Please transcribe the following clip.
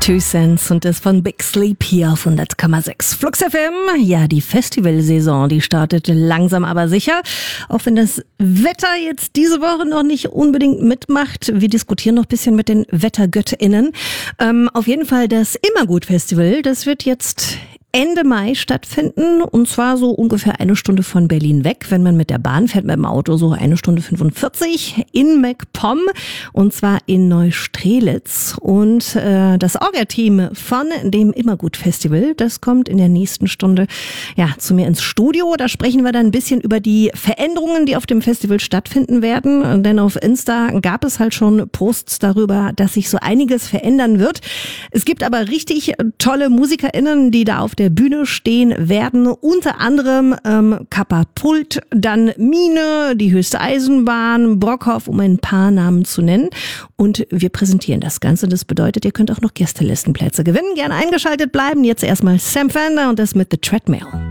Two Cents und das von Big Sleep hier auf 100,6 Flux FM. Ja, die Festivalsaison, die startet langsam aber sicher. Auch wenn das Wetter jetzt diese Woche noch nicht unbedingt mitmacht. Wir diskutieren noch ein bisschen mit den WettergöttInnen. Auf jeden Fall das Immergut-Festival, das wird jetzt Ende Mai stattfinden und zwar so ungefähr 1 Stunde von Berlin weg. Wenn man mit der Bahn fährt, mit dem Auto so 1 Stunde 45 in MacPom und zwar in Neustrelitz. Und das Orga-Team von dem Immergut-Festival, das kommt in der nächsten Stunde ja zu mir ins Studio. Da sprechen wir dann ein bisschen über die Veränderungen, die auf dem Festival stattfinden werden. Denn auf Insta gab es halt schon Posts darüber, dass sich so einiges verändern wird. Es gibt aber richtig tolle MusikerInnen, die da auf der Bühne stehen werden, unter anderem Kappa-Pult, dann Mine, die Höchste Eisenbahn, Brockhoff, um ein paar Namen zu nennen. Und wir präsentieren das Ganze. Das bedeutet, ihr könnt auch noch Gästelistenplätze gewinnen. Gerne eingeschaltet bleiben. Jetzt erstmal Sam Fender und das mit The Treadmill.